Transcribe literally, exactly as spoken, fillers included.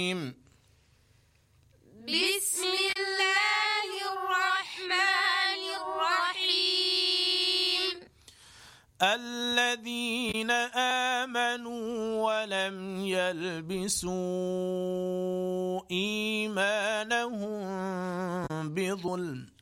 بسم الله الرحمن الرحيم الذين آمنوا ولم يلبسوا إيمانهم بظلم